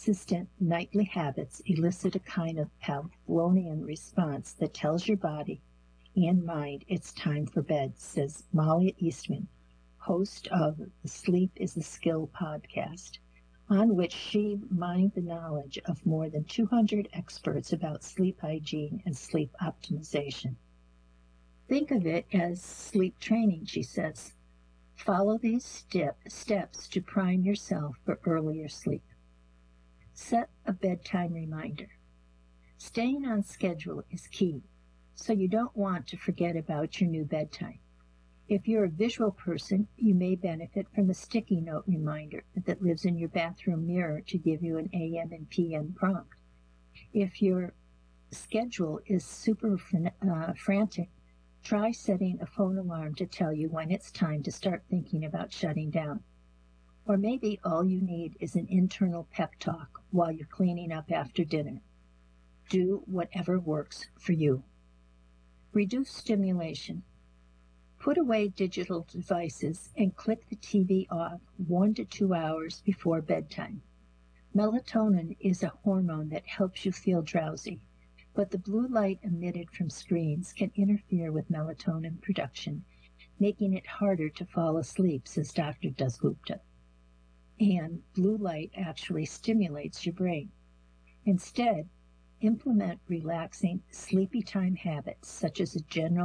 consistent nightly habits elicit a kind of Pavlovian response that tells your body and mind it's time for bed, says Molly Eastman, host of the Sleep is a Skill podcast, on which she mined the knowledge of more than 200 experts about sleep hygiene and sleep optimization. Think of it as sleep training, she says. Follow these steps to prime yourself for earlier sleep. Set a bedtime reminder. Staying on schedule is key, so you don't want to forget about your new bedtime. If you're a visual person, you may benefit from a sticky note reminder that lives in your bathroom mirror to give you an AM and PM prompt. If your schedule is super frantic, try setting a phone alarm to tell you when it's time to start thinking about shutting down. Or maybe all you need is an internal pep talk while you're cleaning up after dinner. Do whatever works for you. Reduce stimulation. Put away digital devices and click the TV off 1 to 2 hours before bedtime. Melatonin is a hormone that helps you feel drowsy, but the blue light emitted from screens can interfere with melatonin production, making it harder to fall asleep, says Dr. Dasgupta. And blue light actually stimulates your brain. Instead, implement relaxing sleepy time habits such as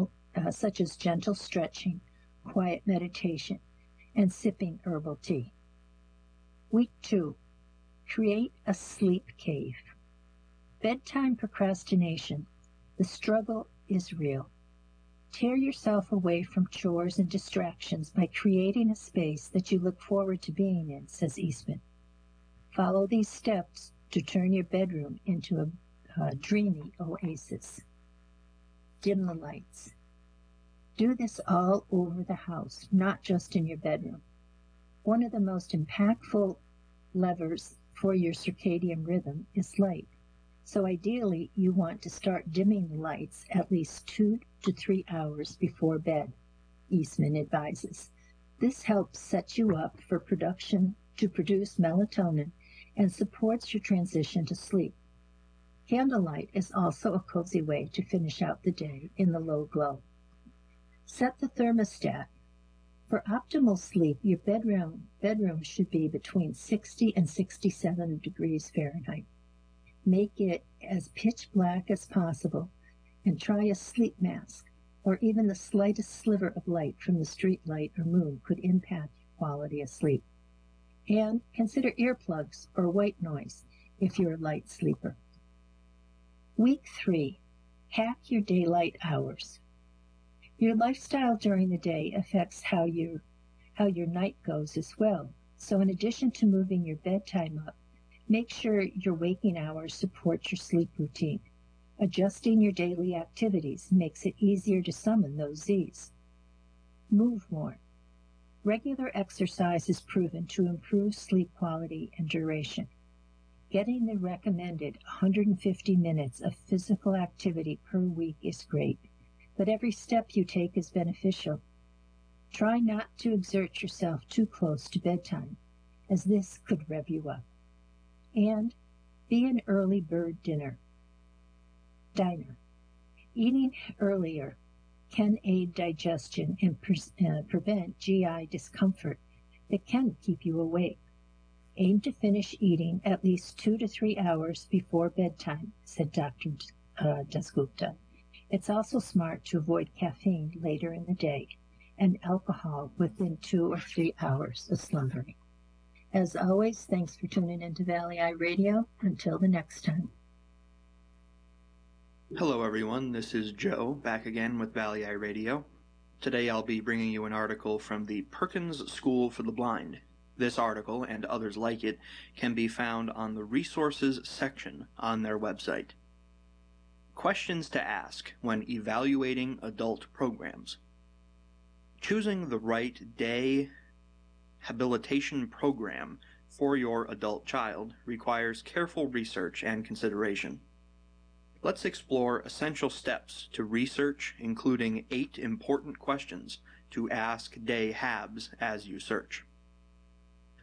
gentle stretching, quiet meditation, and sipping herbal tea. Week 2. Create a sleep cave. Bedtime procrastination. The struggle is real. Tear yourself away from chores and distractions by creating a space that you look forward to being in, says Eastman. Follow these steps to turn your bedroom into a dreamy oasis. Dim the lights. Do this all over the house, not just in your bedroom. One of the most impactful levers for your circadian rhythm is light. So ideally, you want to start dimming the lights at least 2 to 3 hours before bed, Eastman advises. This helps set you up for to produce melatonin and supports your transition to sleep. Candlelight is also a cozy way to finish out the day in the low glow. Set the thermostat. For optimal sleep, your bedroom should be between 60 and 67 degrees Fahrenheit. Make it as pitch black as possible and try a sleep mask, or even the slightest sliver of light from the street light or moon could impact your quality of sleep. And consider earplugs or white noise if you're a light sleeper. Week 3. Hack your daylight hours. Your lifestyle during the day affects how your night goes as well. So in addition to moving your bedtime up, make sure your waking hours support your sleep routine. Adjusting your daily activities makes it easier to summon those Z's. Move more. Regular exercise is proven to improve sleep quality and duration. Getting the recommended 150 minutes of physical activity per week is great, but every step you take is beneficial. Try not to exert yourself too close to bedtime, as this could rev you up. And be an early bird diner. Eating earlier can aid digestion and prevent GI discomfort that can keep you awake. Aim to finish eating at least 2 to 3 hours before bedtime, said Dr. Dasgupta. It's also smart to avoid caffeine later in the day and alcohol within 2 or 3 hours of slumbering. As always, thanks for tuning into Valley Eye Radio. Until the next time. Hello everyone, this is Joe, back again with Valley Eye Radio. Today I'll be bringing you an article from the Perkins School for the Blind. This article, and others like it, can be found on the Resources section on their website. Questions to ask when evaluating adult programs. Choosing the right day habilitation program for your adult child requires careful research and consideration. Let's explore essential steps to research, including 8 important questions to ask day habs as you search.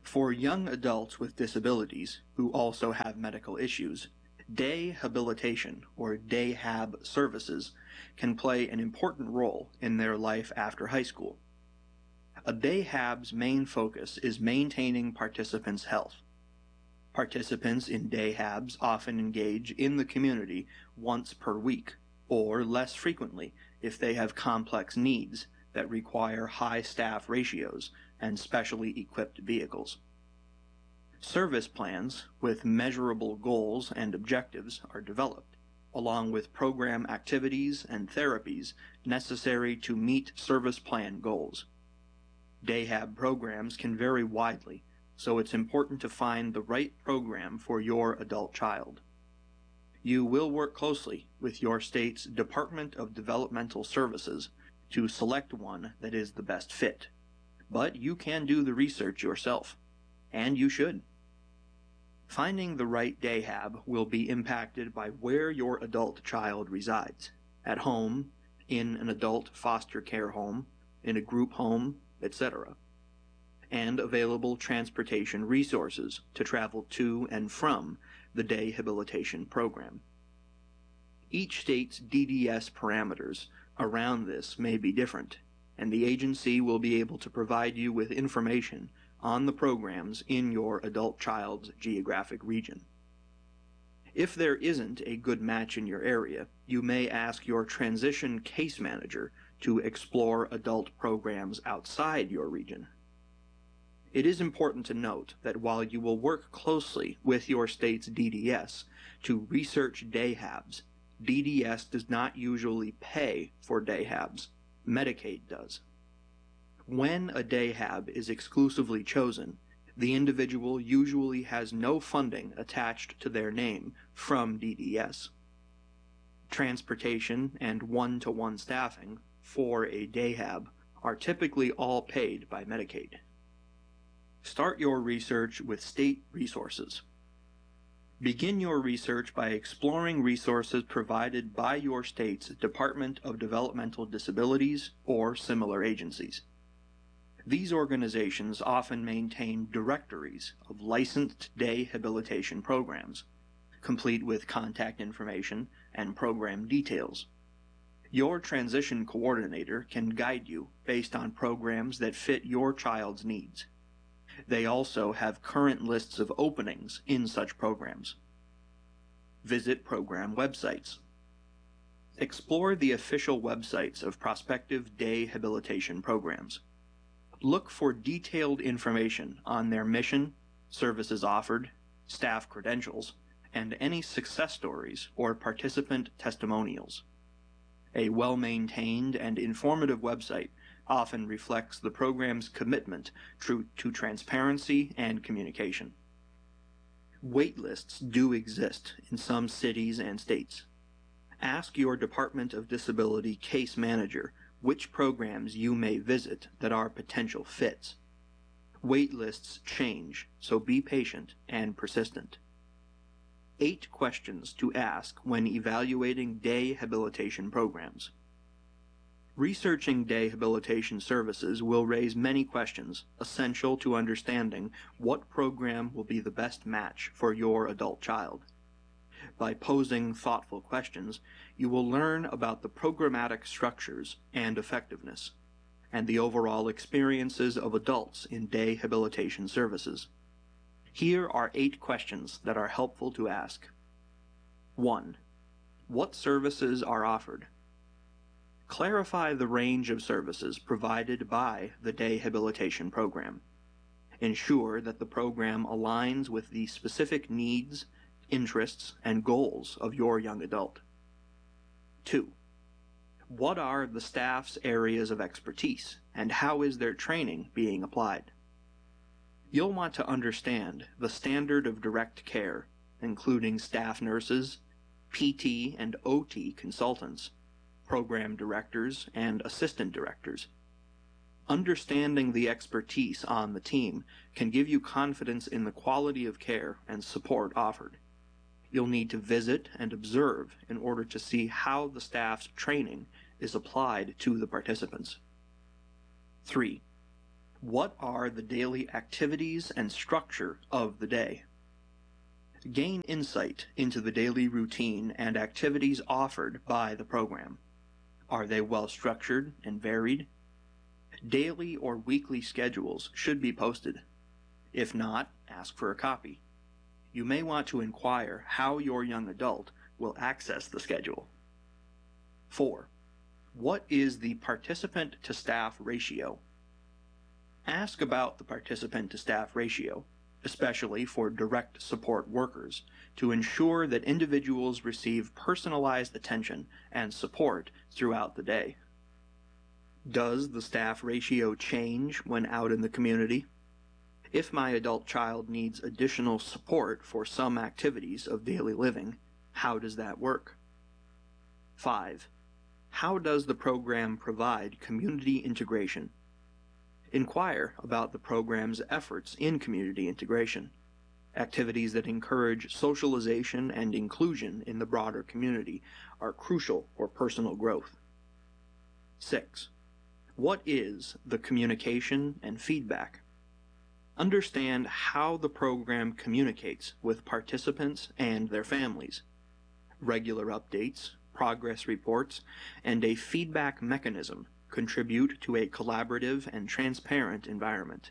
For young adults with disabilities who also have medical issues, day habilitation or day hab services can play an important role in their life after high school. A day hab's main focus is maintaining participants' health. Participants in day habs often engage in the community once per week, or less frequently if they have complex needs that require high staff ratios and specially equipped vehicles. Service plans with measurable goals and objectives are developed, along with program activities and therapies necessary to meet service plan goals. Day hab programs can vary widely, so it's important to find the right program for your adult child. You will work closely with your state's Department of Developmental Services to select one that is the best fit, but you can do the research yourself, and you should. Finding the right day hab will be impacted by where your adult child resides, at home, in an adult foster care home, in a group home, etc., and available transportation resources to travel to and from the day habilitation program. Each state's DDS parameters around this may be different, and the agency will be able to provide you with information on the programs in your adult child's geographic region. If there isn't a good match in your area, you may ask your transition case manager to explore adult programs outside your region. It is important to note that while you will work closely with your state's DDS to research day habs, DDS does not usually pay for day habs. Medicaid does. When a day hab is exclusively chosen, the individual usually has no funding attached to their name from DDS. Transportation and one-to-one staffing for a day hab are typically all paid by Medicaid. Start your research with state resources. Begin your research by exploring resources provided by your state's Department of Developmental Disabilities or similar agencies. These organizations often maintain directories of licensed day habilitation programs, complete with contact information and program details. Your transition coordinator can guide you based on programs that fit your child's needs. They also have current lists of openings in such programs. Visit program websites. Explore the official websites of prospective day habilitation programs. Look for detailed information on their mission, services offered, staff credentials, and any success stories or participant testimonials. A well-maintained and informative website often reflects the program's commitment to transparency and communication. Wait lists do exist in some cities and states. Ask your Department of Disability case manager which programs you may visit that are potential fits. Wait lists change, so be patient and persistent. 8 questions to ask when evaluating day habilitation programs. Researching day habilitation services will raise many questions essential to understanding what program will be the best match for your adult child. By posing thoughtful questions, you will learn about the programmatic structures and effectiveness, and the overall experiences of adults in day habilitation services. Here are 8 questions that are helpful to ask. 1. What services are offered? Clarify the range of services provided by the day habilitation program. Ensure that the program aligns with the specific needs, interests, and goals of your young adult. 2. What are the staff's areas of expertise, and how is their training being applied? You'll want to understand the standard of direct care, including staff nurses, PT and OT consultants, program directors, and assistant directors. Understanding the expertise on the team can give you confidence in the quality of care and support offered. You'll need to visit and observe in order to see how the staff's training is applied to the participants. 3. What are the daily activities and structure of the day? Gain insight into the daily routine and activities offered by the program. Are they well structured and varied? Daily or weekly schedules should be posted. If not, ask for a copy. You may want to inquire how your young adult will access the schedule. 4. What is the participant-to-staff ratio? Ask about the participant-to-staff ratio, especially for direct support workers, to ensure that individuals receive personalized attention and support throughout the day. Does the staff ratio change when out in the community? If my adult child needs additional support for some activities of daily living, how does that work? 5. How does the program provide community integration? Inquire about the program's efforts in community integration. Activities that encourage socialization and inclusion in the broader community are crucial for personal growth. 6. What is the communication and feedback? Understand how the program communicates with participants and their families. Regular updates, progress reports, and a feedback mechanism contribute to a collaborative and transparent environment.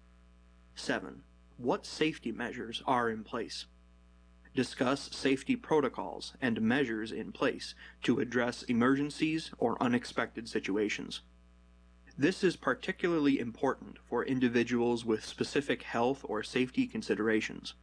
7. What safety measures are in place? Discuss safety protocols and measures in place to address emergencies or unexpected situations. This is particularly important for individuals with specific health or safety considerations.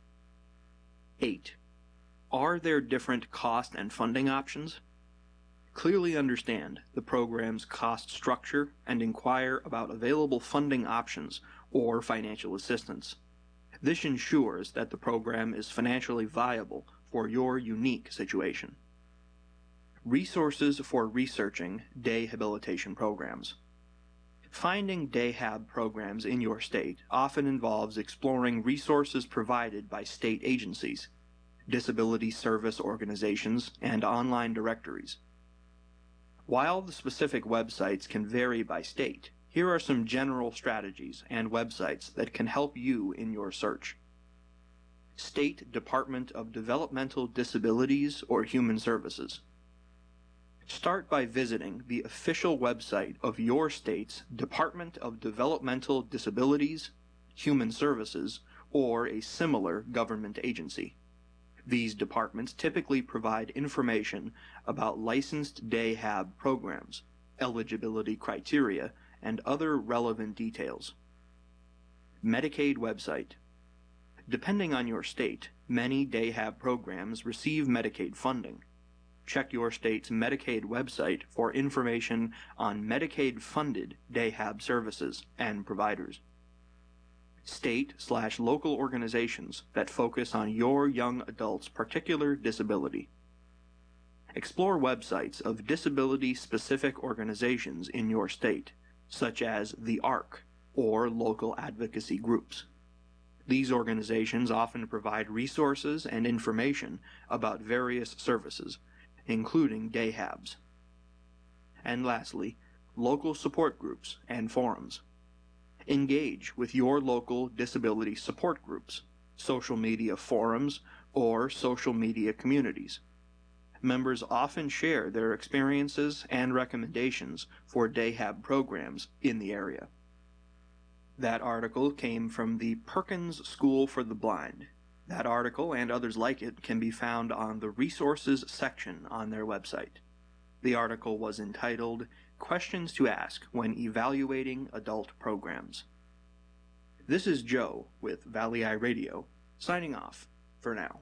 8. Are there different cost and funding options? Clearly understand the program's cost structure and inquire about available funding options or financial assistance. This ensures that the program is financially viable for your unique situation. Resources for researching day habilitation programs. Finding day hab programs in your state often involves exploring resources provided by state agencies, disability service organizations, and online directories. While the specific websites can vary by state, here are some general strategies and websites that can help you in your search. State Department of Developmental Disabilities or Human Services. Start by visiting the official website of your state's Department of Developmental Disabilities, Human Services, or a similar government agency. These departments typically provide information about licensed day hab programs, eligibility criteria, and other relevant details. Medicaid website. Depending on your state, many day hab programs receive Medicaid funding. Check your state's Medicaid website for information on Medicaid-funded day hab services and providers. State/local organizations that focus on your young adult's particular disability. Explore websites of disability-specific organizations in your state, such as the ARC or local advocacy groups. These organizations often provide resources and information about various services, including day habs. And lastly, local support groups and forums. Engage with your local disability support groups, social media forums, or social media communities. Members often share their experiences and recommendations for day hab programs in the area. That article came from the Perkins School for the Blind. That article and others like it can be found on the Resources section on their website. The article was entitled, Questions to Ask When Evaluating Adult Programs. This is Joe with Valley Eye Radio, signing off for now.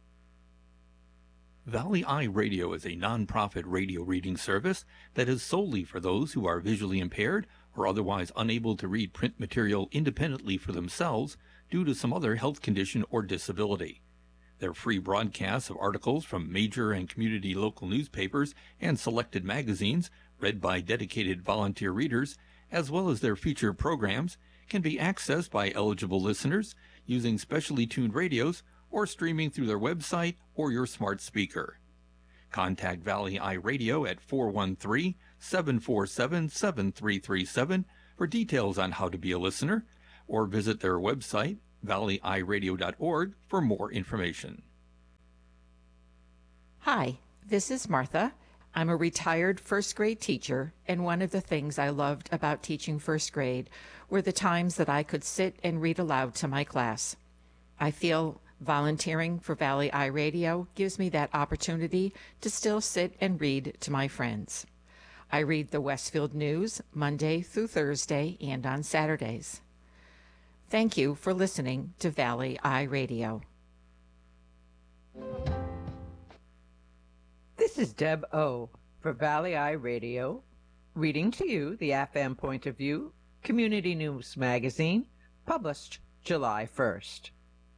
Valley Eye Radio is a nonprofit radio reading service that is solely for those who are visually impaired or otherwise unable to read print material independently for themselves due to some other health condition or disability. Their free broadcasts of articles from major and community local newspapers and selected magazines, read by dedicated volunteer readers, as well as their feature programs, can be accessed by eligible listeners using specially tuned radios or streaming through their website or your smart speaker. Contact Valley Eye Radio at 413-747-7337 for details on how to be a listener, or visit their website, valleyiradio.org, for more information. Hi, this is Martha. I'm a retired first grade teacher, and one of the things I loved about teaching first grade were the times that I could sit and read aloud to my class. I feel volunteering for Valley Eye Radio gives me that opportunity to still sit and read to my friends. I read the Westfield News Monday through Thursday and on Saturdays. Thank you for listening to Valley Eye Radio. This is Deb O. for Valley Eye Radio, reading to you the FM Point of View Community News Magazine, published July 1st.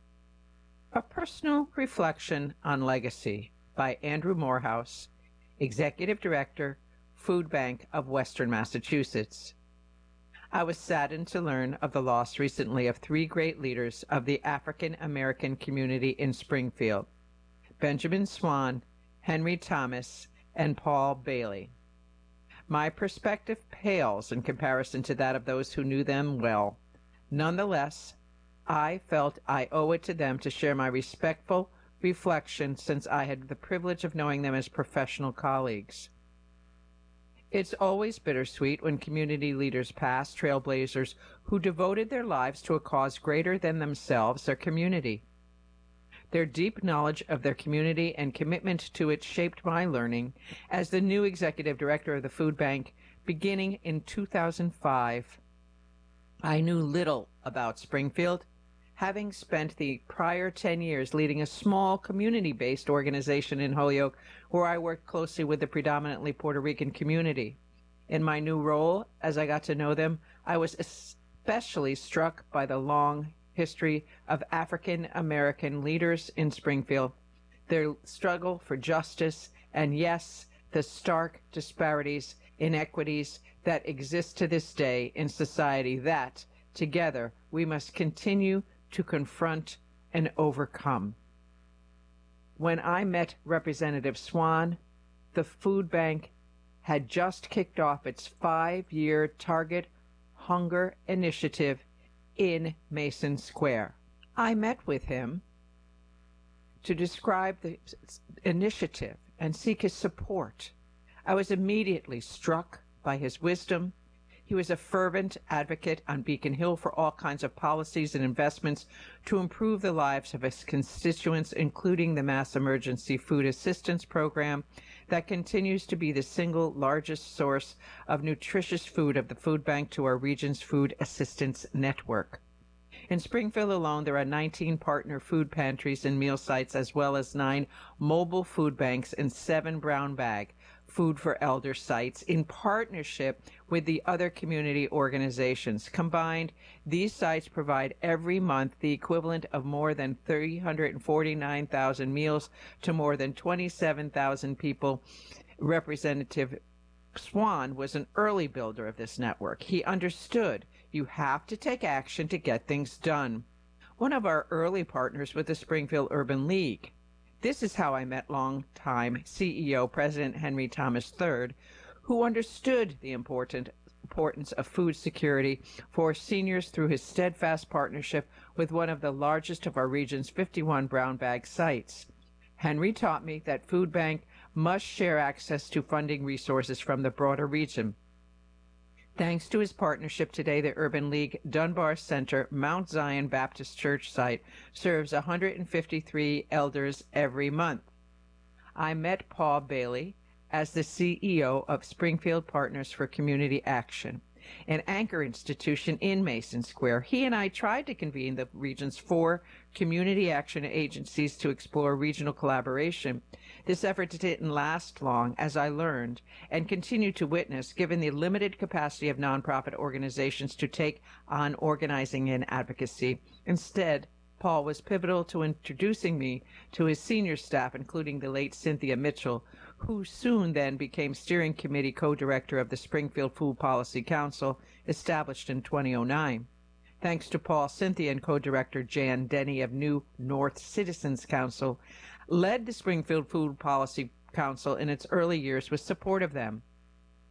A Personal Reflection on Legacy by Andrew Morehouse, Executive Director, Food Bank of Western Massachusetts. I was saddened to learn of the loss recently of three great leaders of the African American community in Springfield, Benjamin Swan, Henry Thomas, and Paul Bailey. My perspective pales in comparison to that of those who knew them well. Nonetheless, I felt I owe it to them to share my respectful reflection since I had the privilege of knowing them as professional colleagues. It's always bittersweet when community leaders pass, trailblazers who devoted their lives to a cause greater than themselves, their community. Their deep knowledge of their community and commitment to it shaped my learning as the new executive director of the food bank beginning in 2005. I knew little about Springfield, having spent the prior 10 years leading a small community-based organization in Holyoke where I worked closely with the predominantly Puerto Rican community. In my new role, as I got to know them, I was especially struck by the long history of African American leaders in Springfield, their struggle for justice, and yes, the stark disparities, inequities that exist to this day in society that, together, we must continue to confront and overcome. When I met Representative Swan, the food bank had just kicked off its 5-year Target Hunger Initiative in Mason Square. I met with him to describe the initiative and seek his support. I was immediately struck by his wisdom. He was a fervent advocate on Beacon Hill for all kinds of policies and investments to improve the lives of his constituents, including the Mass Emergency Food Assistance Program that continues to be the single largest source of nutritious food of the food bank to our region's food assistance network. In Springfield alone, there are 19 partner food pantries and meal sites, as well as 9 mobile food banks and 7 brown bag Food for Elder sites in partnership with the other community organizations. Combined, these sites provide every month the equivalent of more than 349,000 meals to more than 27,000 people. Representative Swan was an early builder of this network. He understood you have to take action to get things done. One of our early partners was the Springfield Urban League. This is how I met longtime CEO President Henry Thomas III, who understood the importance of food security for seniors through his steadfast partnership with one of the largest of our region's 51 brown bag sites. Henry taught me that Food Bank must share access to funding resources from the broader region. Thanks to his partnership today, the Urban League Dunbar Center Mount Zion Baptist Church site serves 153 elders every month. I met Paul Bailey as the CEO of Springfield Partners for Community Action, an anchor institution in Mason Square. He and I tried to convene the region's 4 community action agencies to explore regional collaboration. This effort didn't last long, as I learned, and continue to witness, given the limited capacity of nonprofit organizations to take on organizing and advocacy. Instead, Paul was pivotal to introducing me to his senior staff, including the late Cynthia Mitchell, who soon then became steering committee co-director of the Springfield Food Policy Council, established in 2009. Thanks to Paul, Cynthia and co-director Jan Denny of New North Citizens Council led the Springfield Food Policy Council in its early years with support of them.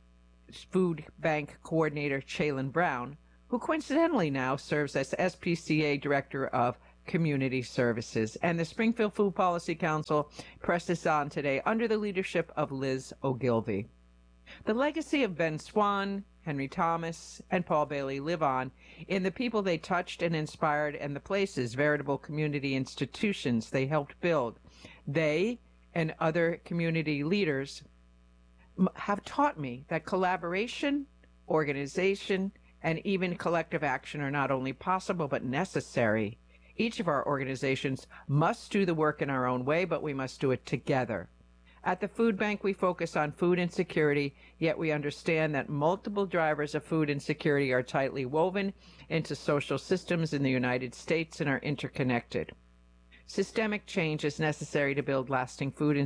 Food Bank Coordinator Chalon Brown, who coincidentally now serves as SPCA Director of Community Services. And the Springfield Food Policy Council presses on today under the leadership of Liz Ogilvie. The legacy of Ben Swan, Henry Thomas, and Paul Bailey live on in the people they touched and inspired and the places, veritable community institutions they helped build. They and other community leaders have taught me that collaboration, organization, and even collective action are not only possible but necessary. Each of our organizations must do the work in our own way, but we must do it together. At the food bank, we focus on food insecurity, yet we understand that multiple drivers of food insecurity are tightly woven into social systems in the United States and are interconnected. Systemic change is necessary to build lasting food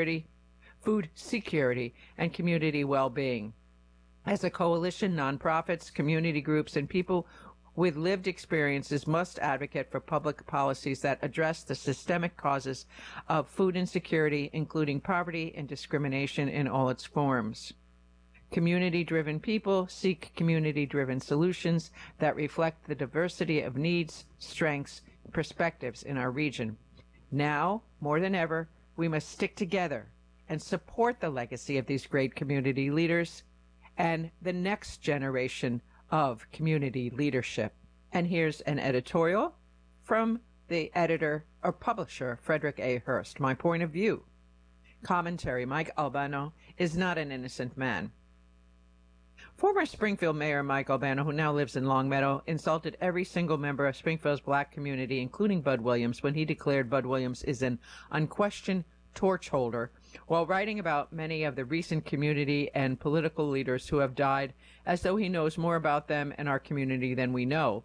security, and community well-being. As a coalition, nonprofits, community groups, and people with lived experiences must advocate for public policies that address the systemic causes of food insecurity, including poverty and discrimination in all its forms. Community-driven people seek community-driven solutions that reflect the diversity of needs, strengths, and perspectives in our region. Now, more than ever, we must stick together and support the legacy of these great community leaders and the next generation of community leadership. And here's an editorial from the editor or publisher, Frederick A. Hearst. My point of view. Commentary: Mike Albano is not an innocent man. Former Springfield Mayor Mike Albano, who now lives in Longmeadow, insulted every single member of Springfield's black community, including Bud Williams, when he declared Bud Williams is an unquestioned torch holder, while writing about many of the recent community and political leaders who have died, as though he knows more about them and our community than we know.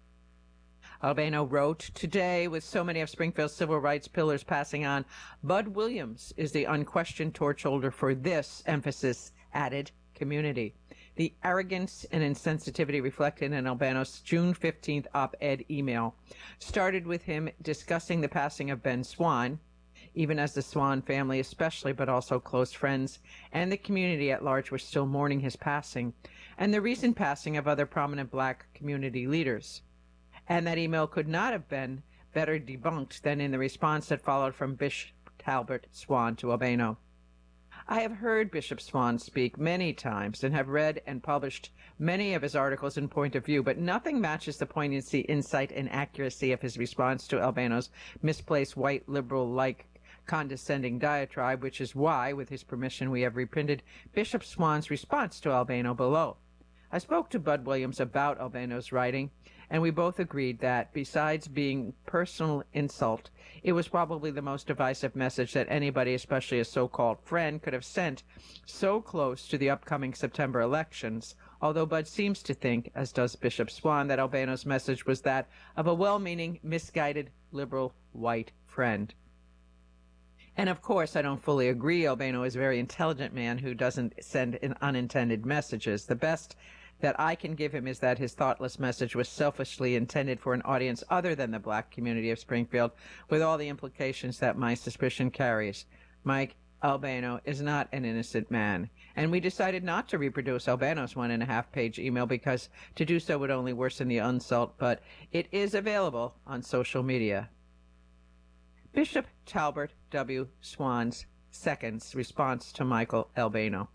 Albano wrote, "Today, with so many of Springfield's civil rights pillars passing on, Bud Williams is the unquestioned torch holder for this," emphasis added, "community." The arrogance and insensitivity reflected in Albano's June 15th op-ed email started with him discussing the passing of Ben Swan, even as the Swan family especially, but also close friends and the community at large were still mourning his passing, and the recent passing of other prominent black community leaders. And that email could not have been better debunked than in the response that followed from Bishop Talbert Swan to Albano. I have heard Bishop Swan speak many times and have read and published many of his articles and point of view, but nothing matches the poignancy, insight, and accuracy of his response to Albano's misplaced white liberal-like condescending diatribe, which is why, with his permission, we have reprinted Bishop Swan's response to Albano below. I spoke to Bud Williams about Albano's writing, and we both agreed that, besides being personal insult, it was probably the most divisive message that anybody, especially a so-called friend, could have sent so close to the upcoming September elections, although Bud seems to think, as does Bishop Swan, that Albano's message was that of a well-meaning, misguided, liberal, white friend. And of course, I don't fully agree. Albano is a very intelligent man who doesn't send in unintended messages. The best that I can give him is that his thoughtless message was selfishly intended for an audience other than the black community of Springfield, with all the implications that my suspicion carries. Mike Albano is not an innocent man, and we decided not to reproduce Albano's 1.5-page email because to do so would only worsen the insult, but it is available on social media. Bishop Talbert W. Swan's second's response to Michael Albano.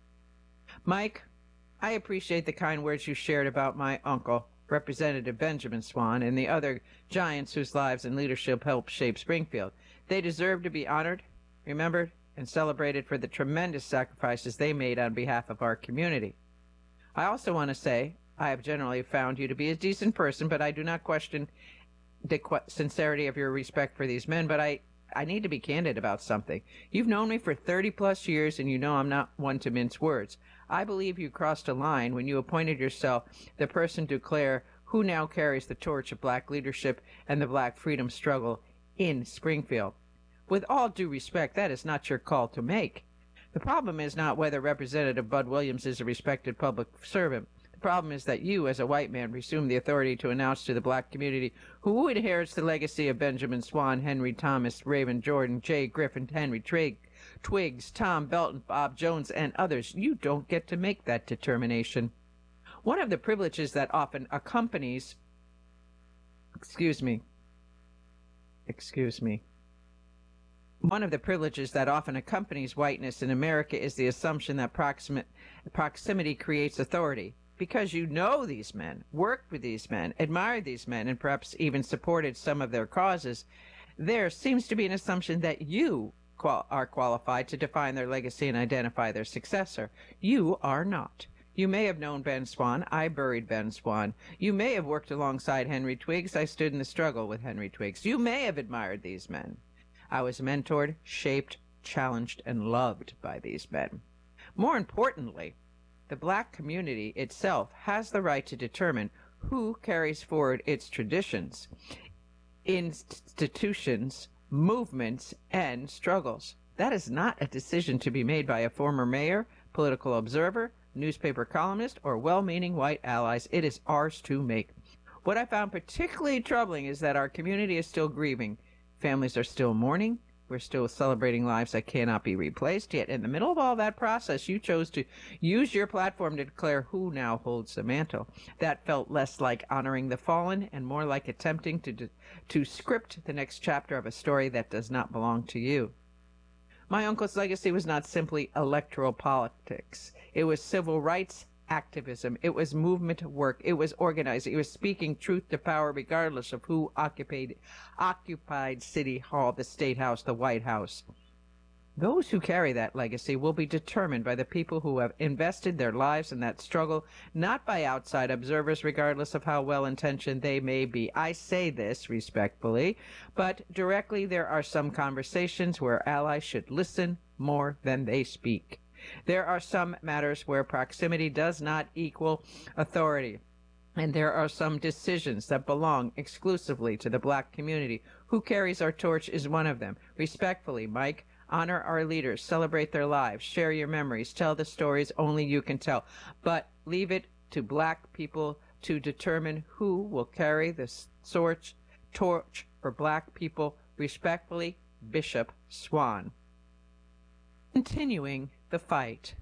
Mike, I appreciate the kind words you shared about my uncle, Representative Benjamin Swan, and the other giants whose lives and leadership helped shape Springfield. They deserve to be honored, remembered, and celebrated for the tremendous sacrifices they made on behalf of our community. I also want to say I have generally found you to be a decent person, but I do not question the sincerity of your respect for these men, but I need to be candid about something. You've known me for 30-plus years, and you know I'm not one to mince words. I believe you crossed a line when you appointed yourself the person to declare who now carries the torch of black leadership and the black freedom struggle in Springfield. With all due respect, that is not your call to make. The problem is not whether Representative Bud Williams is a respected public servant. The problem is that you, as a white man, resume the authority to announce to the black community who inherits the legacy of Benjamin Swan, Henry Thomas, Raven Jordan, Jay Griffin, Henry Twiggs, Tom Belton, Bob Jones, and others. You don't get to make that determination. One of the privileges that often accompanies One of the privileges that often accompanies whiteness in America is the assumption that proximity creates authority. Because you know these men, worked with these men, admired these men, and perhaps even supported some of their causes, there seems to be an assumption that you are qualified to define their legacy and identify their successor. You are not. You may have known Ben Swan. I buried Ben Swan. You may have worked alongside Henry Twiggs. I stood in the struggle with Henry Twiggs. You may have admired these men. I was mentored, shaped, challenged, and loved by these men. More importantly, the black community itself has the right to determine who carries forward its traditions, institutions, movements, and struggles. That is not a decision to be made by a former mayor, political observer, newspaper columnist, or well-meaning white allies. It is ours to make. What I found particularly troubling is that our community is still grieving. Families are still mourning. We're still celebrating lives that cannot be replaced. Yet in the middle of all that process, you chose to use your platform to declare who now holds the mantle. That felt less like honoring the fallen and more like attempting to script the next chapter of a story that does not belong to you. My uncle's legacy was not simply electoral politics. It was civil rights activism. It was movement work. It was organizing. It was speaking truth to power regardless of who occupied City Hall, the State House, the White House. Those who carry that legacy will be determined by the people who have invested their lives in that struggle, not by outside observers, regardless of how well-intentioned they may be. I say this respectfully, but directly there are some conversations where allies should listen more than they speak. There are some matters where proximity does not equal authority. And there are some decisions that belong exclusively to the black community. Who carries our torch is one of them. Respectfully, Mike, honor our leaders, celebrate their lives, share your memories, tell the stories only you can tell. But leave it to black people to determine who will carry the torch for black people. Respectfully, Bishop Swan. Continuing the fight.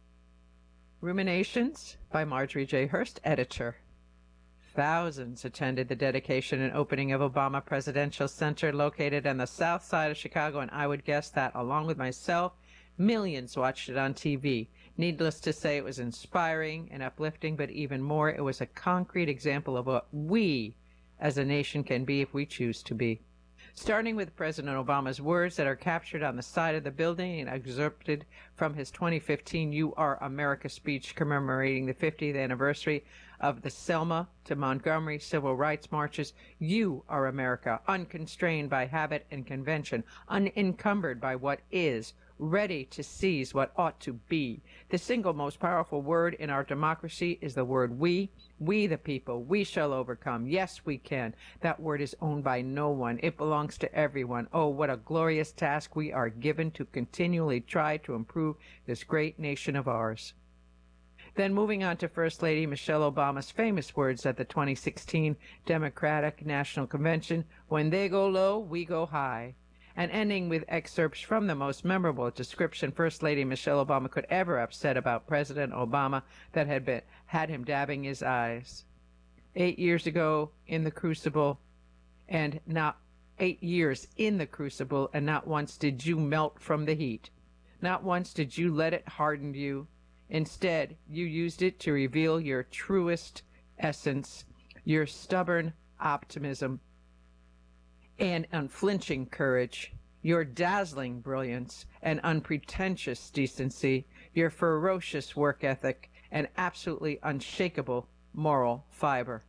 Ruminations by Marjorie J. Hurst, editor. Thousands attended the dedication and opening of Obama Presidential Center located on the south side of Chicago, and I would guess that, along with myself, millions watched it on TV. Needless to say, it was inspiring and uplifting, but even more, it was a concrete example of what we as a nation can be if we choose to be. Starting with President Obama's words that are captured on the side of the building and excerpted from his 2015 You Are America speech commemorating the 50th anniversary of the Selma to Montgomery civil rights marches. You are America, unconstrained by habit and convention, unencumbered by what is, ready to seize what ought to be. The single most powerful word in our democracy is the word we the people. We shall overcome. Yes, we can. That word is owned by no one. It belongs to everyone. Oh, what a glorious task we are given to continually try to improve this great nation of ours. Then moving on to First Lady Michelle Obama's famous words at the 2016 Democratic National Convention, when they go low, we go high. And ending with excerpts from the most memorable description First Lady Michelle Obama could ever have said about President Obama that had him dabbing his eyes. 8 years ago in the crucible, and not 8 years in the crucible, and not once did you melt from the heat. Not once did you let it harden you. Instead, you used it to reveal your truest essence, your stubborn optimism, and unflinching courage, your dazzling brilliance and unpretentious decency, your ferocious work ethic, and absolutely unshakable moral fiber.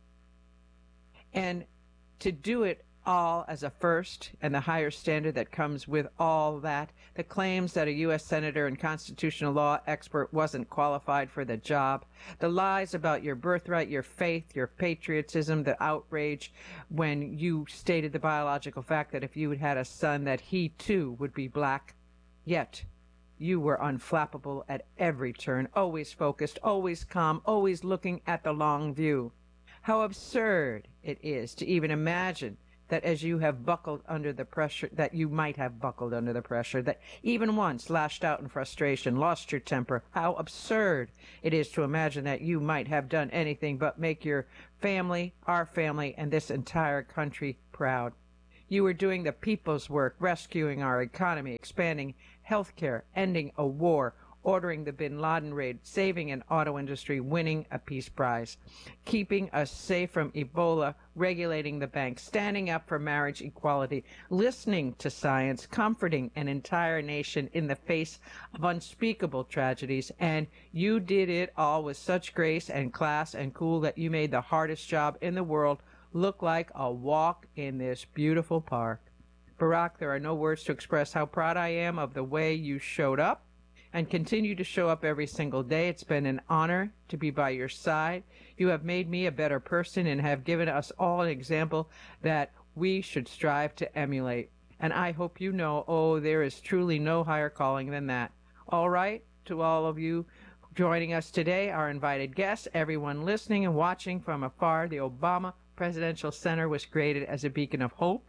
And to do it all as a first and the higher standard that comes with all that, the claims that a U.S. Senator and constitutional law expert wasn't qualified for the job, the lies about your birthright, your faith, your patriotism, the outrage when you stated the biological fact that if you had had a son that he too would be black. Yet, you were unflappable at every turn, always focused, always calm, always looking at the long view. How absurd it is to even imagine that as you have buckled under the pressure, that you might have buckled under the pressure, that even once lashed out in frustration, lost your temper. How absurd it is to imagine that you might have done anything but make your family, our family, and this entire country proud. You were doing the people's work, rescuing our economy, expanding health care, ending a war, ordering the bin Laden raid, saving an auto industry, winning a peace prize, keeping us safe from Ebola, regulating the banks, standing up for marriage equality, listening to science, comforting an entire nation in the face of unspeakable tragedies. And you did it all with such grace and class and cool that you made the hardest job in the world look like a walk in this beautiful park. Barack, there are no words to express how proud I am of the way you showed up and continue to show up every single day. It's been an honor to be by your side. You have made me a better person and have given us all an example that we should strive to emulate. And I hope you know, there is truly no higher calling than that. All right, to all of you joining us today, our invited guests, everyone listening and watching from afar, the Obama Presidential Center was created as a beacon of hope,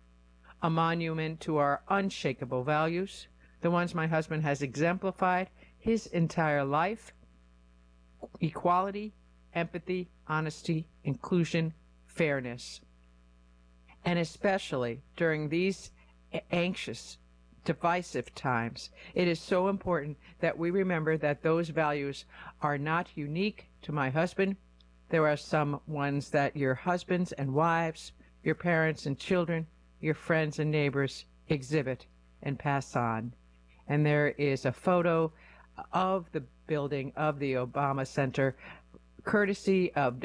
a monument to our unshakable values, the ones my husband has exemplified his entire life: equality, empathy, honesty, inclusion, fairness. And especially during these anxious, divisive times, it is so important that we remember that those values are not unique to my husband. There are some ones that your husbands and wives, your parents and children, your friends and neighbors exhibit and pass on. And there is a photo of the building of the Obama Center, courtesy of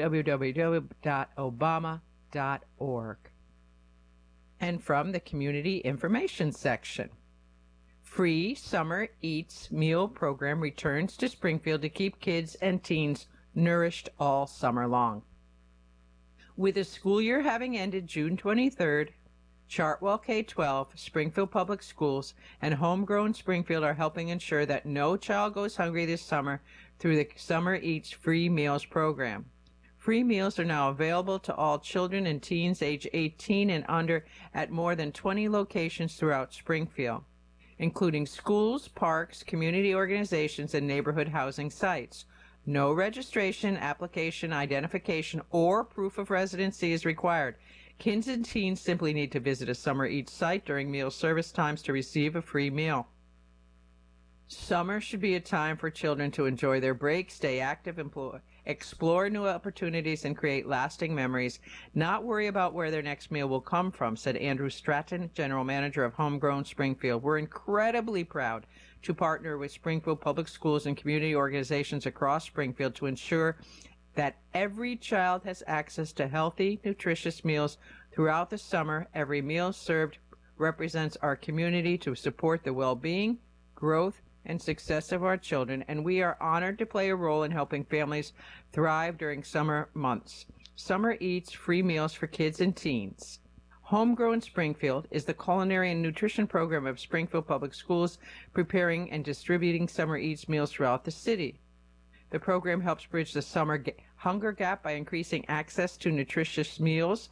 www.obama.org. And from the Community Information section. Free Summer Eats meal program returns to Springfield to keep kids and teens nourished all summer long. With the school year having ended June 23rd, Chartwell K-12, Springfield Public Schools, and Homegrown Springfield are helping ensure that no child goes hungry this summer through the Summer Eats Free Meals program. Free meals are now available to all children and teens age 18 and under at more than 20 locations throughout Springfield, including schools, parks, community organizations, and neighborhood housing sites. No registration, application, identification, or proof of residency is required. Kids and teens simply need to visit a Summer Eats site during meal service times to receive a free meal. Summer should be a time for children to enjoy their break, stay active, explore new opportunities, and create lasting memories, not worry about where their next meal will come from, said Andrew Stratton, General Manager of Homegrown Springfield. We're incredibly proud to partner with Springfield Public Schools and community organizations across Springfield to ensure that every child has access to healthy, nutritious meals throughout the summer. Every meal served represents our community to support the well-being, growth, and success of our children, and we are honored to play a role in helping families thrive during summer months. Summer Eats free meals for kids and teens. Homegrown Springfield is the culinary and nutrition program of Springfield Public Schools, preparing and distributing Summer Eats meals throughout the city. The program helps bridge the summer hunger gap by increasing access to nutritious meals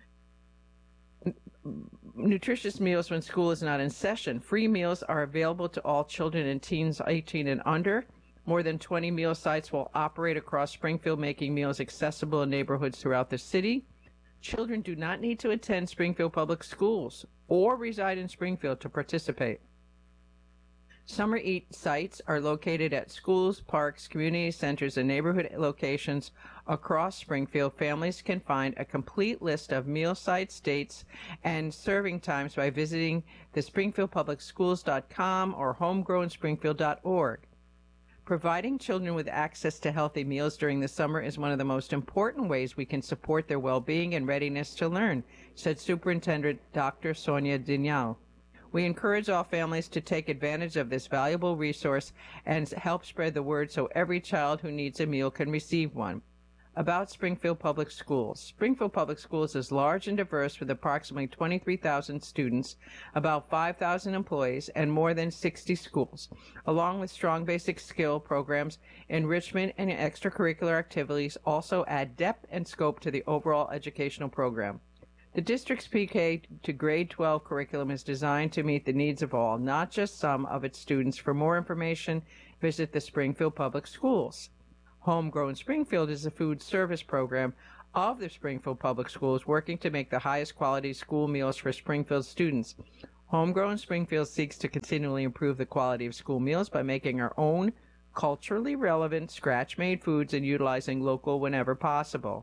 when school is not in session. Free meals are available to all children and teens 18 and under. More than 20 meal sites will operate across Springfield, making meals accessible in neighborhoods throughout the city. Children do not need to attend Springfield Public Schools or reside in Springfield to participate. Summer Eat sites are located at schools, parks, community centers, and neighborhood locations across Springfield. Families can find a complete list of meal sites, dates, and serving times by visiting the springfieldpublicschools.com or homegrownspringfield.org. Providing children with access to healthy meals during the summer is one of the most important ways we can support their well-being and readiness to learn, said Superintendent Dr. Sonia Dignal. We encourage all families to take advantage of this valuable resource and help spread the word so every child who needs a meal can receive one. About Springfield Public Schools. Springfield Public Schools is large and diverse with approximately 23,000 students, about 5,000 employees, and more than 60 schools, along with strong basic skill programs. Enrichment and extracurricular activities also add depth and scope to the overall educational program. The district's PK to grade 12 curriculum is designed to meet the needs of all, not just some of its students. For more information, visit the Springfield Public Schools. Homegrown Springfield is a food service program of the Springfield Public Schools working to make the highest quality school meals for Springfield students. Homegrown Springfield seeks to continually improve the quality of school meals by making our own culturally relevant scratch-made foods and utilizing local whenever possible.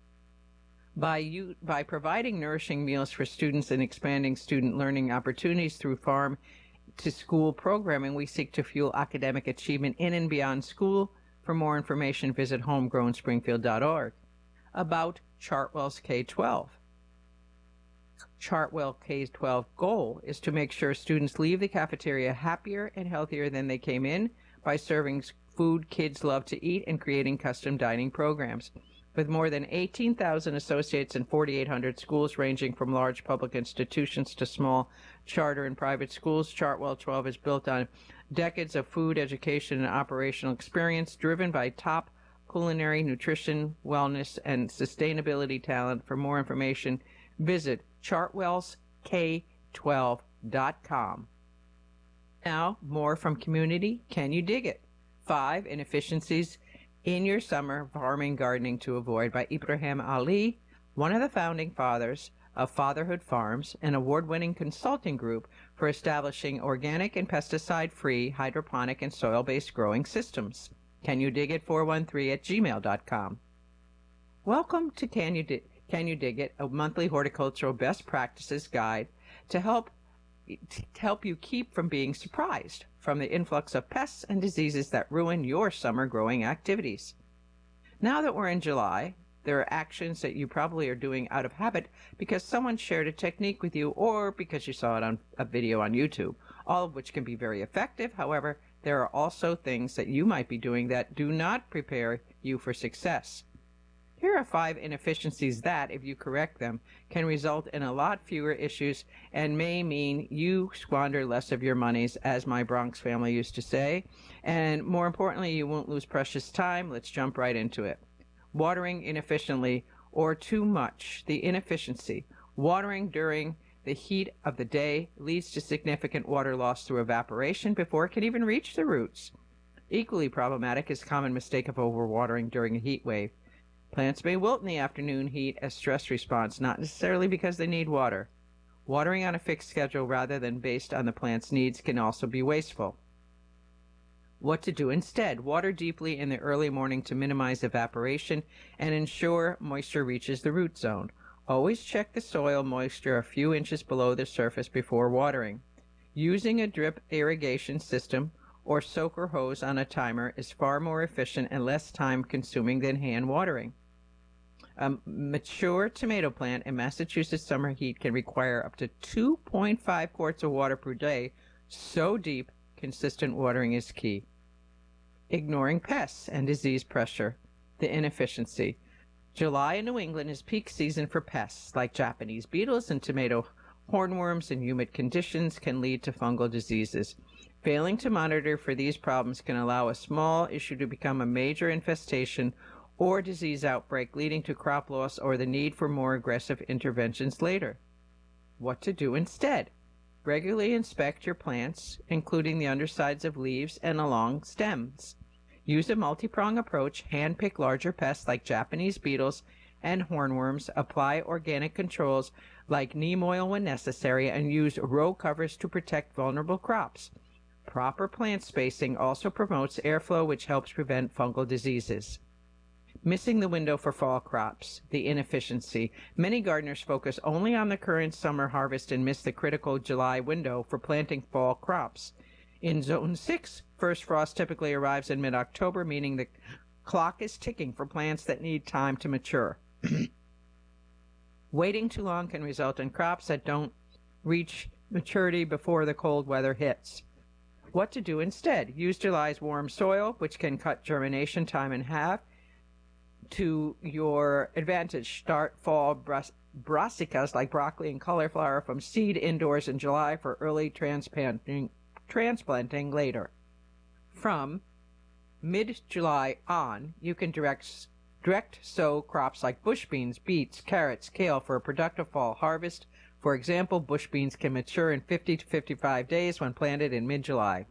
By providing nourishing meals for students and expanding student learning opportunities through farm-to-school programming, we seek to fuel academic achievement in and beyond school. For more information, visit homegrownspringfield.org. About Chartwell's K-12. Chartwell K-12 goal is to make sure students leave the cafeteria happier and healthier than they came in by serving food kids love to eat and creating custom dining programs. With more than 18,000 associates and 4,800 schools ranging from large public institutions to small charter and private schools, Chartwell 12 is built on decades of food, education, and operational experience driven by top culinary, nutrition, wellness, and sustainability talent. For more information, visit chartwellsk12.com. Now, more from Community. Can you dig it? 5 inefficiencies in your summer farming gardening to avoid by Ibrahim Ali, one of the founding fathers of Fatherhood Farms, an award-winning consulting group for establishing organic and pesticide-free hydroponic and soil-based growing systems. Can you dig it 413@gmail.com. Welcome to Can You Dig It, a monthly horticultural best practices guide to help you keep from being surprised from the influx of pests and diseases that ruin your summer growing activities. Now that we're in July, there are actions that you probably are doing out of habit because someone shared a technique with you or because you saw it on a video on YouTube, all of which can be very effective. However, there are also things that you might be doing that do not prepare you for success. Here are 5 inefficiencies that, if you correct them, can result in a lot fewer issues and may mean you squander less of your monies, as my Bronx family used to say, and more importantly, you won't lose precious time. Let's jump right into it. Watering inefficiently or too much. The inefficiency. Watering during the heat of the day leads to significant water loss through evaporation before it can even reach the roots. Equally problematic is common mistake of overwatering during a heat wave. Plants may wilt in the afternoon heat as stress response, not necessarily because they need water. Watering on a fixed schedule rather than based on the plant's needs can also be wasteful. What to do instead? Water deeply in the early morning to minimize evaporation and ensure moisture reaches the root zone. Always check the soil moisture a few inches below the surface before watering. Using a drip irrigation system or soaker hose on a timer is far more efficient and less time-consuming than hand watering. A mature tomato plant in Massachusetts summer heat can require up to 2.5 quarts of water per day. So deep, consistent watering is key. Ignoring pests and disease pressure. The inefficiency. July in New England is peak season for pests like Japanese beetles and tomato hornworms, and humid conditions can lead to fungal diseases. Failing to monitor for these problems can allow a small issue to become a major infestation or disease outbreak, leading to crop loss or the need for more aggressive interventions later. What to do instead? Regularly inspect your plants, including the undersides of leaves and along stems. Use a multi-prong approach. Hand-pick larger pests like Japanese beetles and hornworms. Apply organic controls like neem oil when necessary, and use row covers to protect vulnerable crops. Proper plant spacing also promotes airflow, which helps prevent fungal diseases. Missing the window for fall crops. The inefficiency. Many gardeners focus only on the current summer harvest and miss the critical July window for planting fall crops. In Zone 6, first frost typically arrives in mid-October, meaning the clock is ticking for plants that need time to mature. Waiting too long can result in crops that don't reach maturity before the cold weather hits. What to do instead? Use July's warm soil, which can cut germination time in half. to your advantage. Start fall brassicas like broccoli and cauliflower from seed indoors in July for early transplanting later. From mid-July on, you can direct sow crops like bush beans, beets, carrots, kale for a productive fall harvest. For example, bush beans can mature in 50 to 55 days when planted in mid-July.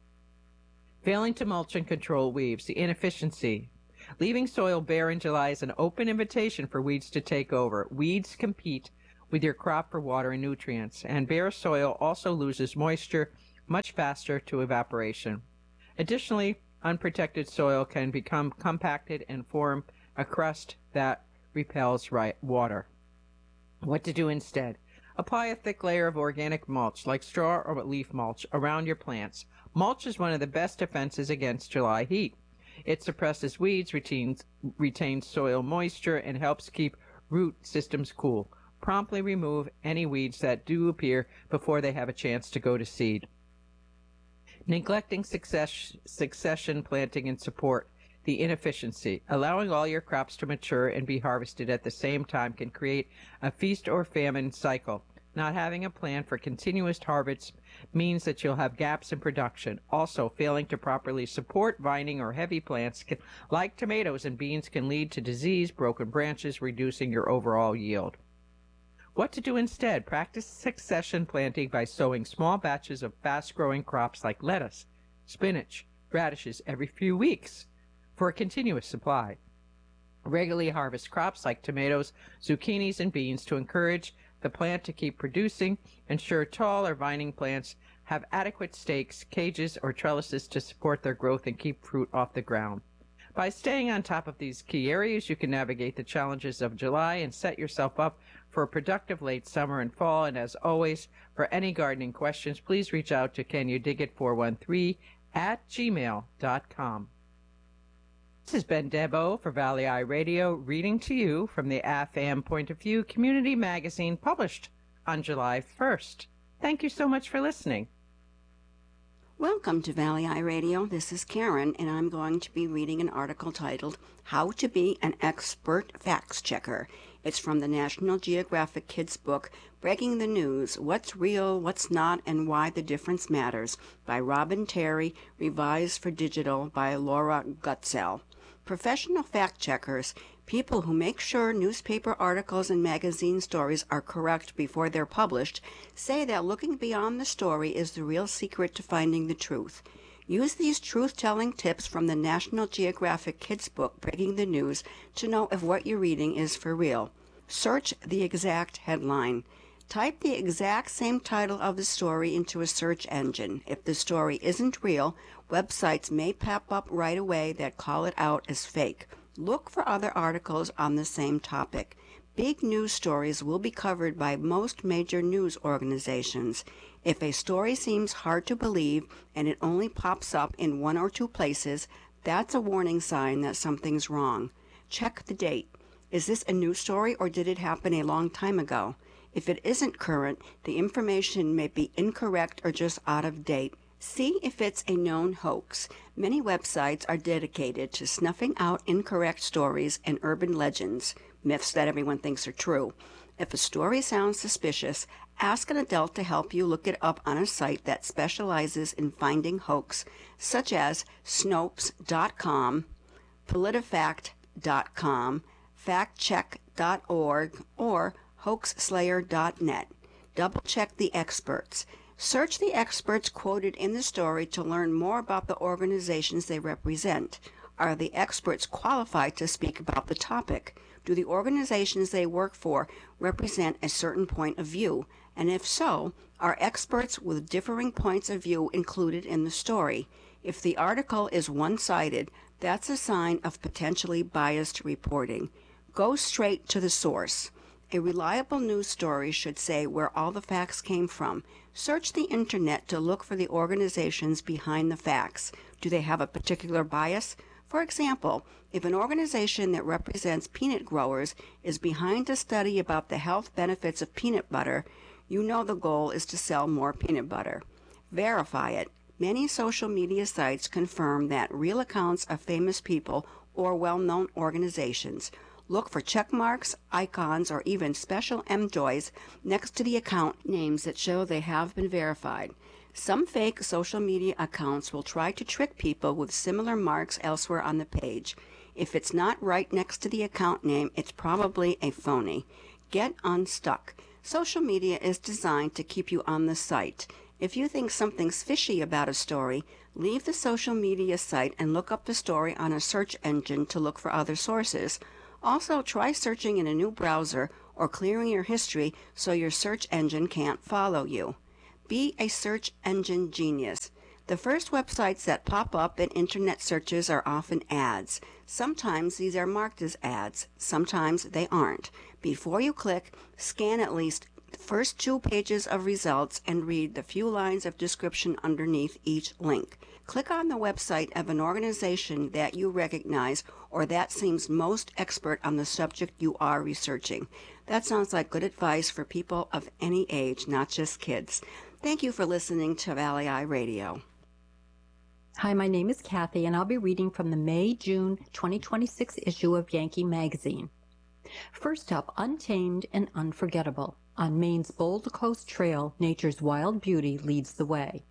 Failing to mulch and control weeds, the inefficiency. Leaving soil bare in July is an open invitation for weeds to take over. Weeds compete with your crop for water and nutrients, and bare soil also loses moisture much faster to evaporation. Additionally, unprotected soil can become compacted and form a crust that repels water. What to do instead? Apply a thick layer of organic mulch, like straw or leaf mulch, around your plants. Mulch is one of the best defenses against July heat. It suppresses weeds, retains soil moisture, and helps keep root systems cool. Promptly remove any weeds that do appear before they have a chance to go to seed. Neglecting succession planting and support. The inefficiency. Allowing all your crops to mature and be harvested at the same time can create a feast or famine cycle. Not having a plan for continuous harvests means that you'll have gaps in production. Also, failing to properly support vining or heavy plants like tomatoes and beans can lead to disease, broken branches, reducing your overall yield. What to do instead? Practice succession planting by sowing small batches of fast-growing crops like lettuce, spinach, radishes every few weeks for a continuous supply. Regularly harvest crops like tomatoes, zucchinis, and beans to encourage the plant to keep producing. Ensure tall or vining plants have adequate stakes, cages, or trellises to support their growth and keep fruit off the ground. By staying on top of these key areas, you can navigate the challenges of July and set yourself up for a productive late summer and fall. And as always, for any gardening questions, please reach out to canyoudigit413@gmail.com. This has been Deb O for Valley Eye Radio, reading to you from the AFAM Point of View Community Magazine, published on July 1st. Thank you so much for listening. Welcome to Valley Eye Radio. This is Karen, and I'm going to be reading an article titled How to Be an Expert Facts Checker. It's from the National Geographic Kids book, Breaking the News, What's Real, What's Not, and Why the Difference Matters, by Robin Terry, revised for digital by Laura Gutzel. Professional fact checkers, people who make sure newspaper articles and magazine stories are correct before they're published, say that looking beyond the story is the real secret to finding the truth. Use these truth-telling tips from the National Geographic Kids book, Breaking the News, to know if what you're reading is for real. Search the exact headline. Type the exact same title of the story into a search engine. If the story isn't real, websites may pop up right away that call it out as fake. Look for other articles on the same topic. Big news stories will be covered by most major news organizations. If a story seems hard to believe and it only pops up in one or two places, that's a warning sign that something's wrong. Check the date. Is this a new story or did it happen a long time ago? If it isn't current, the information may be incorrect or just out of date. See if it's a known hoax. Many websites are dedicated to snuffing out incorrect stories and urban legends, myths that everyone thinks are true. If a story sounds suspicious, ask an adult to help you look it up on a site that specializes in finding hoax, such as Snopes.com, PolitiFact.com, FactCheck.org, or HoaxSlayer.net. Double-check the experts. Search the experts quoted in the story to learn more about the organizations they represent. Are the experts qualified to speak about the topic? Do the organizations they work for represent a certain point of view? And if so, are experts with differing points of view included in the story? If the article is one-sided, that's a sign of potentially biased reporting. Go straight to the source. A reliable news story should say where all the facts came from. Search the internet to look for the organizations behind the facts. Do they have a particular bias? For example, if an organization that represents peanut growers is behind a study about the health benefits of peanut butter, you know the goal is to sell more peanut butter. Verify it. Many social media sites confirm that real accounts of famous people or well-known organizations. Look for check marks, icons, or even special M-joys next to the account names that show they have been verified. Some fake social media accounts will try to trick people with similar marks elsewhere on the page. If it's not right next to the account name, it's probably a phony. Get unstuck. Social media is designed to keep you on the site. If you think something's fishy about a story, leave the social media site and look up the story on a search engine to look for other sources. Also, try searching in a new browser or clearing your history so your search engine can't follow you. Be a search engine genius. The first websites that pop up in internet searches are often ads. Sometimes these are marked as ads. Sometimes they aren't. Before you click, scan at least the first 2 pages of results and read the few lines of description underneath each link. Click on the website of an organization that you recognize or that seems most expert on the subject you are researching. That sounds like good advice for people of any age, not just kids. Thank you for listening to Valley Eye Radio. Hi, my name is Kathy, and I'll be reading from the May-June 2026 issue of Yankee Magazine. First up, Untamed and Unforgettable. On Maine's Bold Coast Trail, nature's wild beauty leads the way.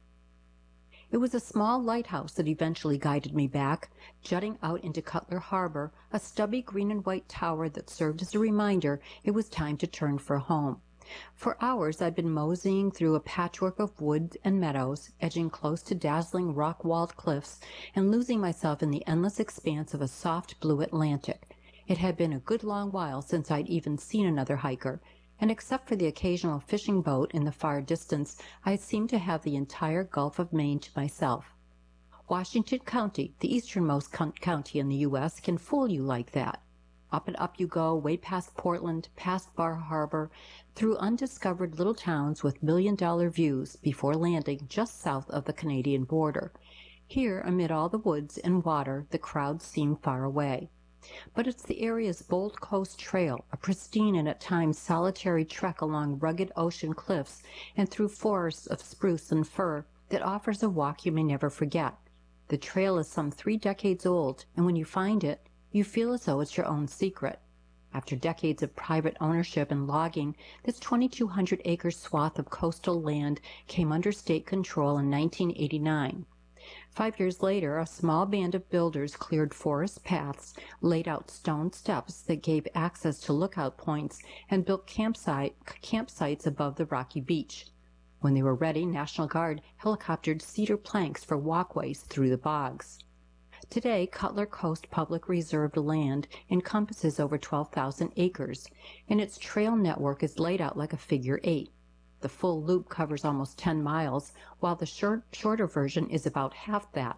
It was a small lighthouse that eventually guided me back, jutting out into Cutler Harbor, a stubby green and white tower that served as a reminder it was time to turn for home. For hours I'd been moseying through a patchwork of woods and meadows, edging close to dazzling rock-walled cliffs, and losing myself in the endless expanse of a soft blue Atlantic. It had been a good long while since I'd even seen another hiker, and except for the occasional fishing boat in the far distance, I seemed to have the entire Gulf of Maine to myself. Washington County, the easternmost county in the U.S., can fool you like that. Up and up you go, way past Portland, past Bar Harbor, through undiscovered little towns with million-dollar views before landing just south of the Canadian border. Here, amid all the woods and water, the crowds seem far away. But it's the area's Bold Coast Trail, a pristine and at times solitary trek along rugged ocean cliffs and through forests of spruce and fir, that offers a walk you may never forget. The trail is some 3 decades old, and when you find it, you feel as though it's your own secret. After decades of private ownership and logging, this 2,200-acre swath of coastal land came under state control in 1989. 5 years later, a small band of builders cleared forest paths, laid out stone steps that gave access to lookout points, and built campsites above the rocky beach. When they were ready, National Guard helicoptered cedar planks for walkways through the bogs. Today, Cutler Coast Public Reserved land encompasses over 12,000 acres, and its trail network is laid out like a figure 8. The full loop covers almost 10 miles, while the shorter version is about half that.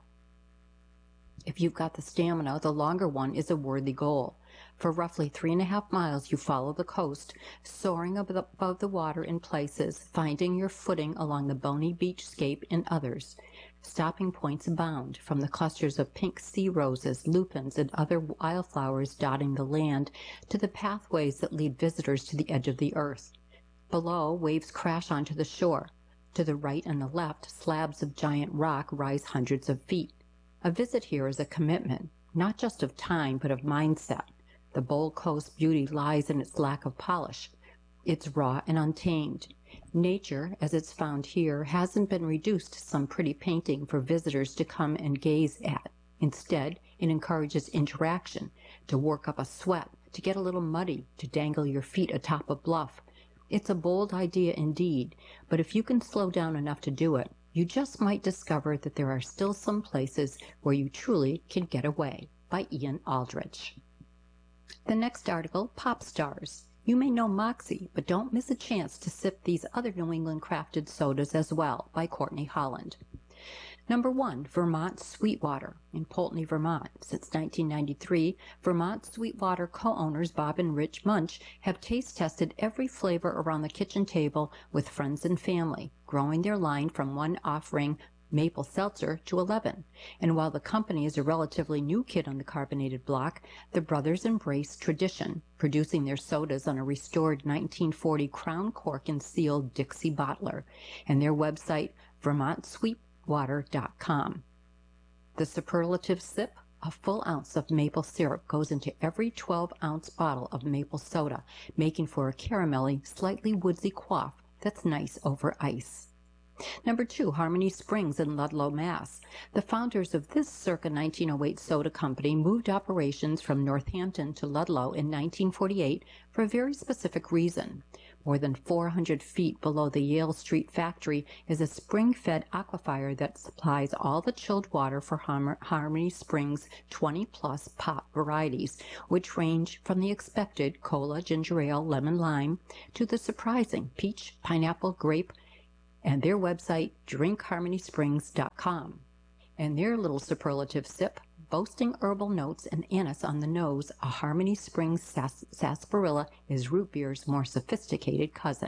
If you've got the stamina, the longer one is a worthy goal. For roughly 3.5 miles, you follow the coast, soaring above the water in places, finding your footing along the bony beachscape in others. Stopping points abound, from the clusters of pink sea roses, lupins, and other wildflowers dotting the land, to the pathways that lead visitors to the edge of the earth. Below, waves crash onto the shore. To the right and the left, slabs of giant rock rise hundreds of feet. A visit here is a commitment, not just of time, but of mindset. The Bold Coast beauty lies in its lack of polish. It's raw and untamed. Nature, as it's found here, hasn't been reduced to some pretty painting for visitors to come and gaze at. Instead, it encourages interaction, to work up a sweat, to get a little muddy, to dangle your feet atop a bluff. It's a bold idea indeed, but if you can slow down enough to do it, you just might discover that there are still some places where you truly can get away. By Ian Aldrich. The next article, Pop Stars. You may know Moxie, but don't miss a chance to sip these other New England crafted sodas as well, by Courtney Holland. Number 1, Vermont Sweetwater in Poultney, Vermont. Since 1993, Vermont Sweetwater co-owners Bob and Rich Munch have taste tested every flavor around the kitchen table with friends and family, growing their line from one offering maple seltzer to 11. And while the company is a relatively new kid on the carbonated block, the brothers embrace tradition, producing their sodas on a restored 1940 crown cork and seal Dixie bottler, and their website, vermontsweetwater.com. The superlative sip, A full ounce of maple syrup goes into every 12-ounce bottle of maple soda, making for a caramelly, slightly woodsy quaff that's nice over ice. Number 2, Harmony Springs in Ludlow, Mass. The founders of this circa 1908 soda company moved operations from Northampton to Ludlow in 1948 for a very specific reason. More than 400 feet below the Yale Street factory is a spring-fed aquifer that supplies all the chilled water for Harmony Springs' 20-plus pop varieties, which range from the expected cola, ginger ale, lemon, lime, to the surprising peach, pineapple, grape, and their website, drinkharmonysprings.com. And their little superlative sip, boasting herbal notes and anise on the nose, a Harmony Springs sarsaparilla is root beer's more sophisticated cousin.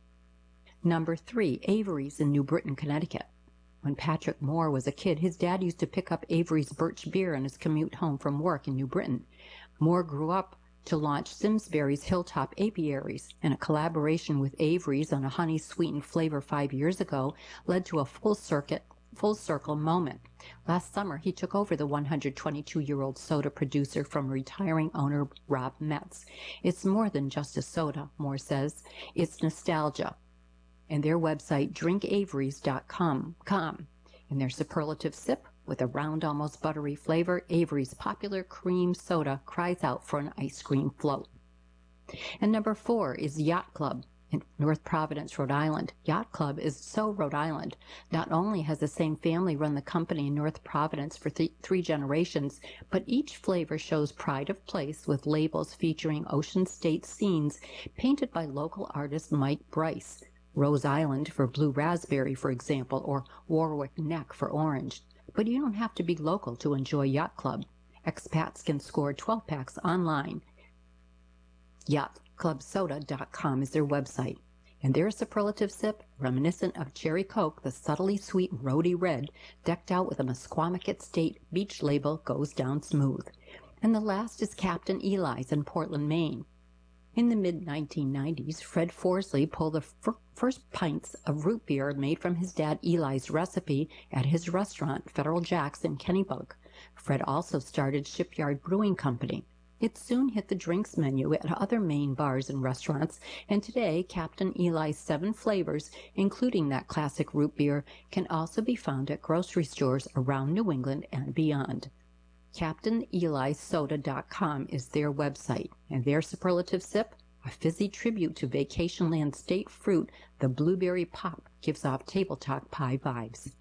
Number 3, Avery's in New Britain, Connecticut. When Patrick Moore was a kid, his dad used to pick up Avery's birch beer on his commute home from work in New Britain. Moore grew up to launch Simsbury's Hilltop Apiaries, and a collaboration with Avery's on a honey-sweetened flavor 5 years ago led to a full circle moment. Last summer, he took over the 122-year-old soda producer from retiring owner Rob Metz. It's more than just a soda, Moore says. It's nostalgia. And their website, drinkaverys.com. In their superlative sip, with a round, almost buttery flavor, Avery's popular cream soda cries out for an ice cream float. And number 4 is Yacht Club in North Providence, Rhode Island. Yacht Club is so Rhode Island. Not only has the same family run the company in North Providence for 3 generations, but each flavor shows pride of place with labels featuring Ocean State scenes painted by local artist Mike Bryce. Rose Island for blue raspberry, for example, or Warwick Neck for orange. But you don't have to be local to enjoy Yacht Club. Expats can score 12-packs online. YachtClubSoda.com is their website. And their superlative sip, reminiscent of Cherry Coke, the subtly sweet rody red, decked out with a Mesquamaket State beach label, goes down smooth. And the last is Captain Eli's in Portland, Maine. In the mid-1990s, Fred Forsley pulled the first pints of root beer made from his dad Eli's recipe at his restaurant, Federal Jack's in Kennebunk. Fred also started Shipyard Brewing Company. It soon hit the drinks menu at other Maine bars and restaurants, and today Captain Eli's 7 flavors, including that classic root beer, can also be found at grocery stores around New England and beyond. CaptainEliSoda.com is their website, and their superlative sip, a fizzy tribute to Vacationland state fruit, the blueberry pop, gives off tabletop pie vibes.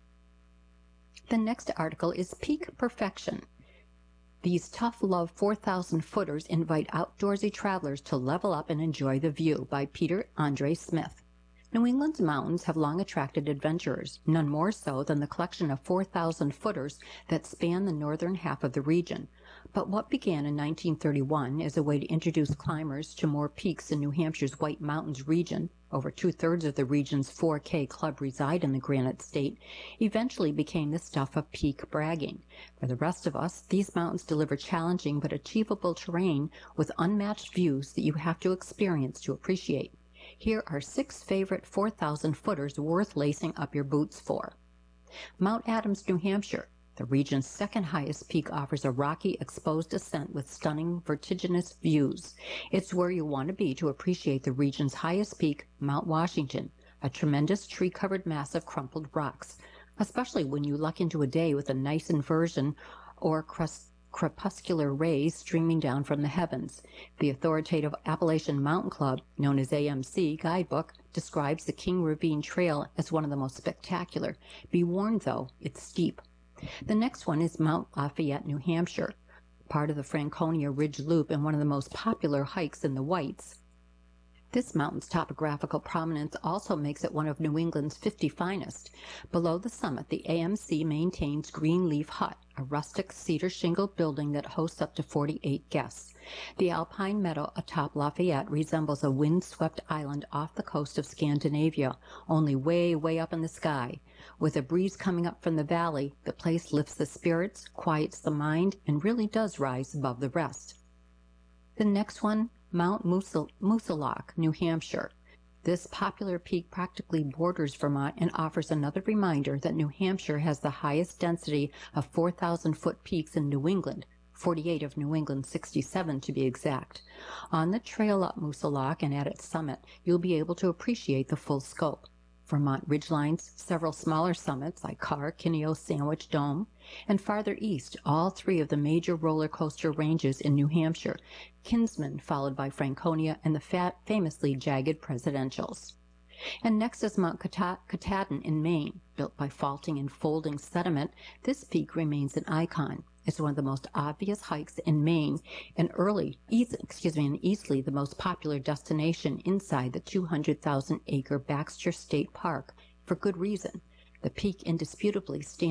The next article is Peak Perfection. These tough love 4,000 footers invite outdoorsy travelers to level up and enjoy the view, by Peter Andre Smith. New England's mountains have long attracted adventurers, none more so than the collection of 4,000 footers that span the northern half of the region. But what began in 1931 as a way to introduce climbers to more peaks in New Hampshire's White Mountains region, over 2/3 of the region's 4K club reside in the Granite State, eventually became the stuff of peak bragging. For the rest of us, these mountains deliver challenging but achievable terrain with unmatched views that you have to experience to appreciate. Here are 6 favorite 4,000 footers worth lacing up your boots for. Mount Adams, New Hampshire. The region's second highest peak offers a rocky, exposed ascent with stunning, vertiginous views. It's where you want to be to appreciate the region's highest peak, Mount Washington, a tremendous tree-covered mass of crumpled rocks, especially when you luck into a day with a nice inversion or crepuscular rays streaming down from the heavens. The authoritative Appalachian Mountain Club, known as AMC guidebook, describes the King Ravine Trail as one of the most spectacular. Be warned, though, it's steep. The next one is Mount Lafayette, New Hampshire, part of the Franconia Ridge Loop and one of the most popular hikes in the Whites. This mountain's topographical prominence also makes it one of New England's 50 finest. Below the summit, the AMC maintains Greenleaf Hut, a rustic cedar shingled building that hosts up to 48 guests. The alpine meadow atop Lafayette resembles a wind-swept island off the coast of Scandinavia, only way, way up in the sky. With a breeze coming up from the valley, the place lifts the spirits, quiets the mind, and really does rise above the rest. The next one, Mount Moosilauke, New Hampshire. This popular peak practically borders Vermont and offers another reminder that New Hampshire has the highest density of 4,000-foot peaks in New England, 48 of New England's 67 to be exact. On the trail up Moosilauke and at its summit, you'll be able to appreciate the full scope. Vermont ridgelines, several smaller summits like Carr, Kineo, Sandwich, Dome, and farther east, all three of the major roller coaster ranges in New Hampshire, Kinsman followed by Franconia and the famously jagged Presidentials. And next is Mount Katahdin in Maine. Built by faulting and folding sediment, this peak remains an icon. It's one of the most obvious hikes in Maine and easily the most popular destination inside the 200,000-acre Baxter State Park, for good reason. The peak indisputably stands